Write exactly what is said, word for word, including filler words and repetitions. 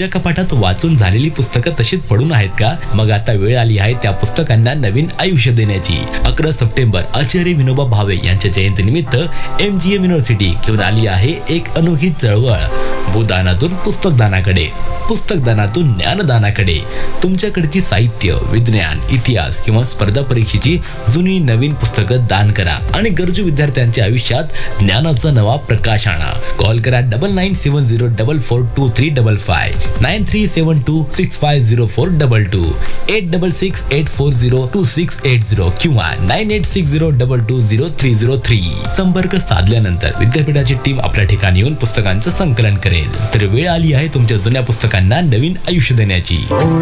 तुमच्या कपाटात वाचून झालेली पुस्तकं तशीच पडून आहेत का? मग आता वेळ आली आहे त्या पुस्तकांना नवीन आयुष्य देण्याची. अकरा सप्टेंबर आचार्य विनोबा भावे यांच्या जयंतीनिमित्त एमजीएम युनिव्हर्सिटी घेऊन आली आहे एक अनोखी चळवळ. भूदानातून पुस्तकदानाकडे, पुस्तकदानातून ज्ञानदानाकडे. तुमच्याकडची साहित्य, विज्ञान, इतिहास किंवा स्पर्धा परीक्षेची जुनी नवीन पुस्तकं दान करा आणि गरजू विद्यार्थ्यांच्या आयुष्यात ज्ञानाचा नवा प्रकाश आणा. कॉल करा double nine seven zero double four to three double five, nine three seven to six five zero four double two, eight double six eight four zero to six eight zero किंवा nine eight six zero double two zero three zero three. संपर्क साधल्यानंतर विद्यापीठाची team आपल्या ठिकाणी येऊन पुस्तकांचं संकलन करेल. तर वेळ आली आहे तुमच्या जुन्या पुस्तकांना नवीन आयुष्य देण्याची.